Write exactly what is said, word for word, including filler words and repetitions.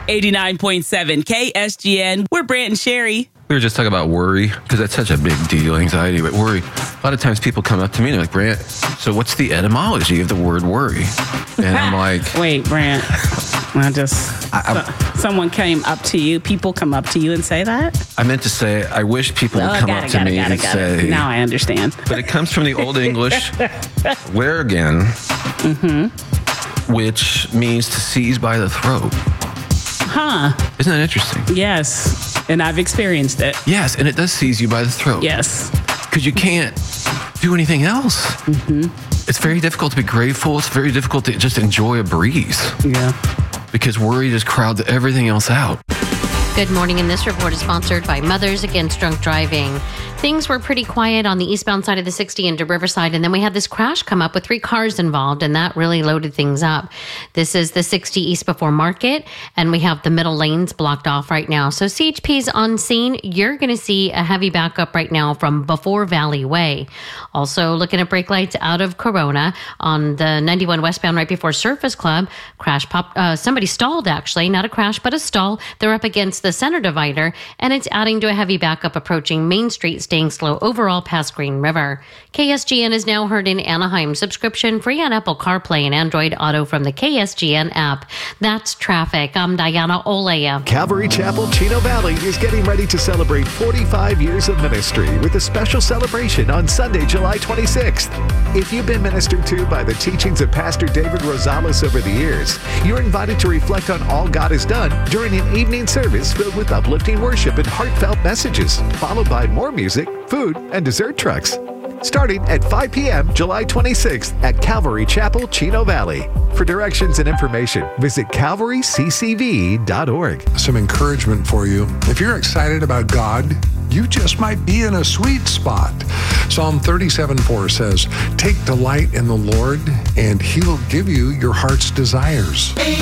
eighty-nine point seven K S G N. We're Brant and Sherry. We were just talking about worry, because that's such a big deal, anxiety, but worry. A lot of times people come up to me and they're like, Brant, so what's the etymology of the word worry? And I'm like... Wait, Brant. I just... I, so, someone came up to you, people come up to you and say that? I meant to say, I wish people would oh, come got up it, to got me it, got and it, got say... It. Now I understand. But it comes from the Old English, where again, mm-hmm. which means to seize by the throat. Huh. Isn't that interesting? Yes. And I've experienced it. Yes, and it does seize you by the throat. Yes. Because you can't do anything else. Mm-hmm. It's very difficult to be grateful. It's very difficult to just enjoy a breeze. Yeah. Because worry just crowds everything else out. Good morning, and this report is sponsored by Mothers Against Drunk Driving. Things were pretty quiet on the eastbound side of the sixty into Riverside, and then we had this crash come up with three cars involved, and that really loaded things up. This is the sixty east before Market, and we have the middle lanes blocked off right now. So C H P's on scene. You're going to see a heavy backup right now from before Valley Way. Also looking at brake lights out of Corona on the ninety-one westbound right before Surface Club. Crash pop. Uh, somebody stalled, actually. Not a crash, but a stall. They're up against the center divider, and it's adding to a heavy backup approaching Main Street, staying slow overall past Green River. K S G N is now heard in Anaheim. Subscription free on Apple CarPlay and Android Auto from the K S G N app. That's traffic. I'm Diana Olea. Calvary Chapel, Chino Valley is getting ready to celebrate forty-five years of ministry with a special celebration on Sunday, July twenty-sixth. If you've been ministered to by the teachings of Pastor David Rosales over the years, you're invited to reflect on all God has done during an evening service filled with uplifting worship and heartfelt messages, followed by more music, food, and dessert trucks. Starting at five p.m. July twenty-sixth at Calvary Chapel, Chino Valley. For directions and information, visit calvary c c v dot org. Some encouragement for you. If you're excited about God, you just might be in a sweet spot. Psalm thirty-seven four says, "Take delight in the Lord, and He will give you your heart's desires."